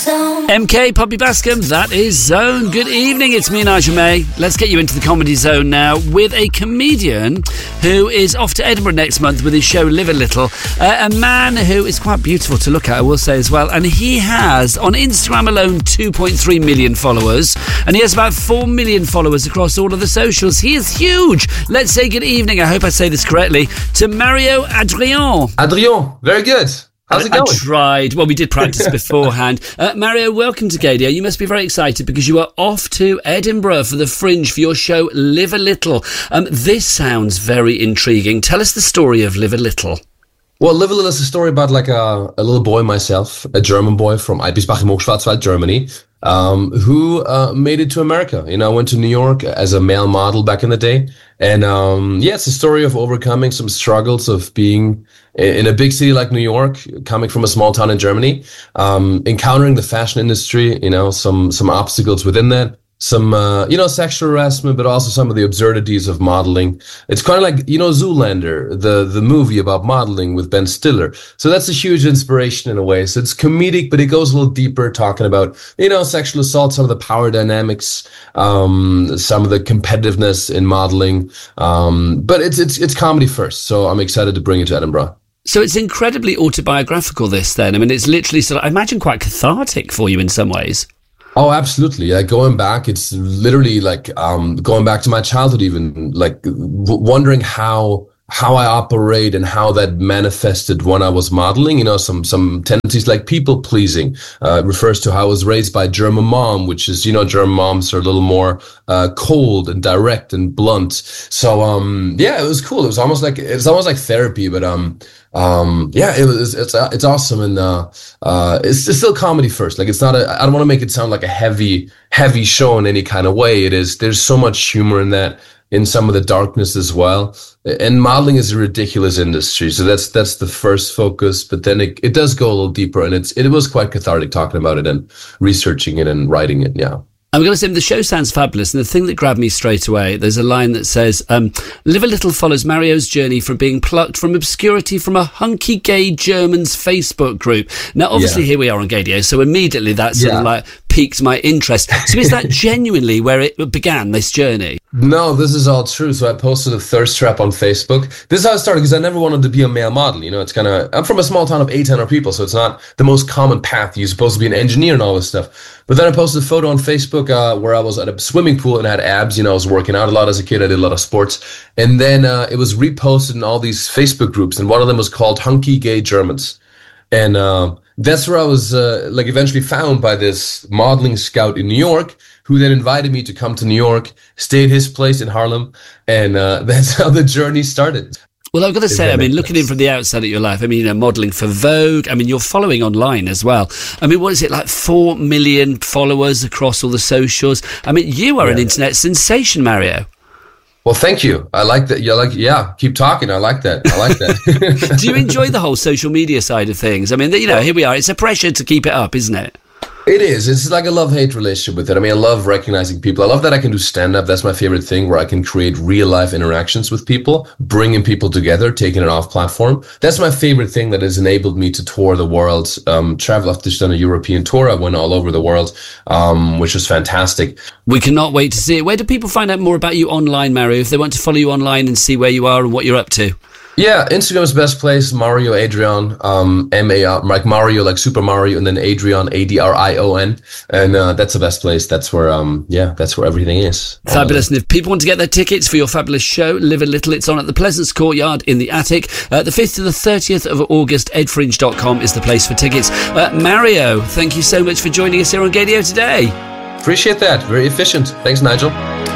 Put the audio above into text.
MK, Poppy Bascom, that is Zone. Good evening, it's me, Nigel May. Let's get you into the comedy zone now with a comedian who is off to Edinburgh next month with his show Live a Little. A man who is quite beautiful to look at, I will say as well. And he has, on Instagram alone, 2.3 million followers. And he has about 4 million followers across all of the socials. He is huge. Let's say good evening, I hope I say this correctly, to Mario Adrian. Adrian, very good. How's it going? I tried. Well, we did practice beforehand. Mario, welcome to Gadio. You must be very excited because you are off to Edinburgh for the Fringe for your show Live a Little. This sounds very intriguing. Tell us the story of Live a Little. Well, Live a Little is a story about like a little boy myself, a German boy from Eibisbach im Hochschwarzwald, Germany, who made it to America. You know, I went to New York as a male model back in the day. And it's a story of overcoming some struggles of being in a big city like New York, coming from a small town in Germany, encountering the fashion industry, you know, some obstacles within that. Some, sexual harassment, but also some of the absurdities of modeling. It's kind of like, you know, Zoolander, the movie about modeling with Ben Stiller. So that's a huge inspiration in a way. So it's comedic, but it goes a little deeper, talking about, you know, sexual assault, some of the power dynamics, some of the competitiveness in modeling. But it's comedy first. So I'm excited to bring it to Edinburgh. So it's incredibly autobiographical, this then. I mean, it's literally sort of, I imagine, quite cathartic for you in some ways. Oh, absolutely. Like going back, it's literally like going back to my childhood, even like wondering how I operate and how that manifested when I was modeling. You know, some tendencies like people pleasing. Refers to how I was raised by a German mom, which is, you know, German moms are a little more cold and direct and blunt. So it was cool. It was almost like therapy, but it's awesome. And it's still comedy first. Like, it's not I don't want to make it sound like a heavy show in any kind of way. There's so much humor in that, in some of the darkness as well. And modeling is a ridiculous industry. So that's the first focus, but then it does go a little deeper, and it was quite cathartic talking about it and researching it and writing it. Yeah. I'm going to say the show sounds fabulous, and the thing that grabbed me straight away, there's a line that says, Live a Little follows Mario's journey from being plucked from obscurity from a hunky gay German's Facebook group. Now, obviously, Here we are on Gadio, so immediately that sort of like piqued my interest. So is that genuinely where it began, this journey? No, this is all true. So I posted a thirst trap on Facebook. This is how it started, because I never wanted to be a male model. You know, it's kind of, I'm from a small town of 800 people, so it's not the most common path. You're supposed to be an engineer and all this stuff. But then I posted a photo on Facebook where I was at a swimming pool and had abs. You know, I was working out a lot as a kid. I did a lot of sports. And then it was reposted in all these Facebook groups, and one of them was called Hunky Gay Germans. And that's where I was eventually found by this modeling scout in New York, who then invited me to come to New York, stay at his place in Harlem, and that's how the journey started. Well, I've got to say, I mean, looking in from the outside at your life, I mean, you know, modelling for Vogue, I mean, you're following online as well. I mean, what is it, like 4 million followers across all the socials? I mean, you are an internet sensation, Mario. Well, thank you. I like that. Keep talking. I like that. Do you enjoy the whole social media side of things? I mean, you know, here we are. It's a pressure to keep it up, isn't it? It is. It's like a love-hate relationship with it. I mean, I love recognizing people. I love that I can do stand-up. That's my favorite thing, where I can create real-life interactions with people, bringing people together, taking it off platform. That's my favorite thing that has enabled me to tour the world, travel. I've just done a European tour. I went all over the world, which was fantastic. We cannot wait to see it. Where do people find out more about you online, Mario, if they want to follow you online and see where you are and what you're up to? Yeah, Instagram is the best place. Mario Adrian, M-A-R, like Mario, like Super Mario, and then Adrian, A-D-R-I-O-N. And that's the best place. That's where, that's where everything is. Fabulous. And if people want to get their tickets for your fabulous show, Live a Little, it's on at the Pleasance Courtyard in the Attic. The 5th to the 30th of August, edfringe.com is the place for tickets. Mario, thank you so much for joining us here on Gadio today. Appreciate that. Very efficient. Thanks, Nigel.